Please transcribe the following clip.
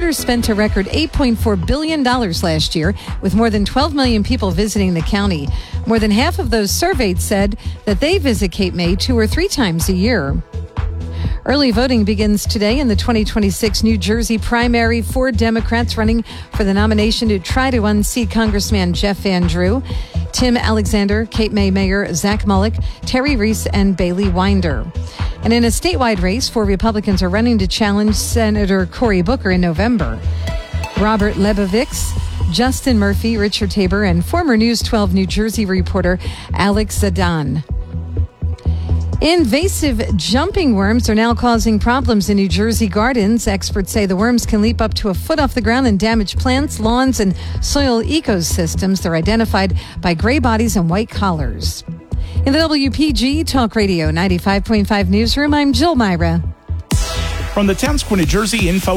voters spent a record $8.4 billion last year, with more than 12 million people visiting the county. More than half of those surveyed said that they visit Cape May 2 or 3 times a year. Early voting begins today in the 2026 New Jersey primary. 4 Democrats running for the nomination to try to unseat Congressman Jeff Van Drew, Tim Alexander, Cape May Mayor Zach Mullick, Terry Reese, and Bailey Winder. And in a statewide race, 4 Republicans are running to challenge Senator Cory Booker in November. Robert Lebovitz, Justin Murphy, Richard Tabor, and former News 12 New Jersey reporter Alex Zidane. Invasive jumping worms are now causing problems in New Jersey gardens. Experts say the worms can leap up to a foot off the ground and damage plants, lawns, and soil ecosystems. They're identified by gray bodies and white collars. In the WPG Talk Radio 95.5 newsroom, I'm Jill Myra. From the Townsquare, New Jersey Info